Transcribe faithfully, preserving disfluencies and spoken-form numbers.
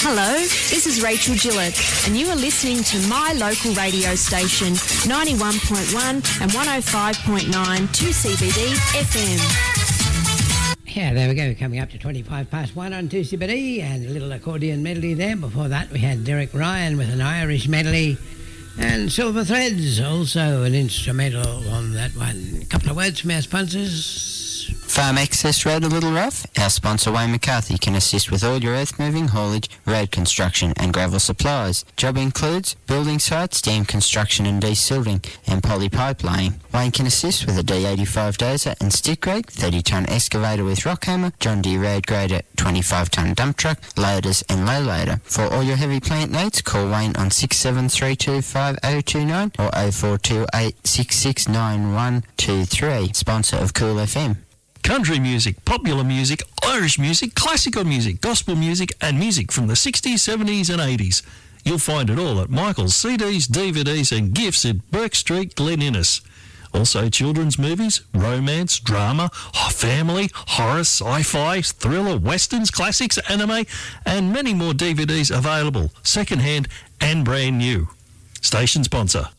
Hello, this is Rachel Gillett, and you are listening to my local radio station, ninety-one point one and one oh five point nine, two C B D F M. Yeah, there we go, coming up to twenty-five past one on two C B D, and a little accordion medley there. Before that, we had Derek Ryan with an Irish medley, and Silver Threads, also an instrumental on that one. A couple of words from our sponsors. Farm Access Road a little rough? Our sponsor Wayne McCarthy can assist with all your earth moving, haulage, road construction and gravel supplies. Job includes building sites, dam construction and desilting and poly pipe laying. Wayne can assist with a D eighty-five dozer and stick rake, thirty tonne excavator with rock hammer, John Deere road grader, twenty-five tonne dump truck, loaders and low loader. For all your heavy plant needs, call Wayne on six seven three two five oh two nine or oh four two eight six six nine one two three. Sponsor of Cool F M. Country music, popular music, Irish music, classical music, gospel music and music from the sixties, seventies and eighties. You'll find it all at Michael's C Ds, D V Ds and gifts at Burke Street, Glen Innes. Also children's movies, romance, drama, family, horror, sci-fi, thriller, westerns, classics, anime and many more D V Ds available, second-hand and brand new. Station sponsor.